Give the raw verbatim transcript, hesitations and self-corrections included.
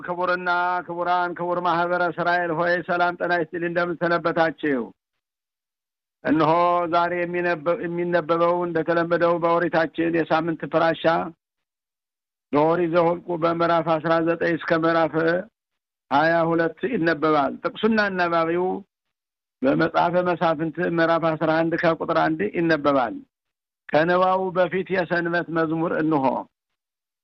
ክቡርና ክቡራን ክቡር ማህበረ እስራኤል ሆይ ሰላም ጤና ይስጥልኝ እንደምን ሰነበታችሁ እነሆ ዛሬ የሚነበበው እንደተለመደው በኦሪታችን የሳምንት ፍራሻ በኦሪት ዘኍልቍ በምዕራፍ አስራ ዘጠኝ እስከ ምዕራፍ ሃያ ሁለት ይነበባል ጥቅሱና አናባቢው በመጽሐፈ መሳፍንት ምዕራፍ አስራ አንድ ከቁጥር አንድ ይነበባል ከነባው በፊት የሰንበት መዝሙር እንሆ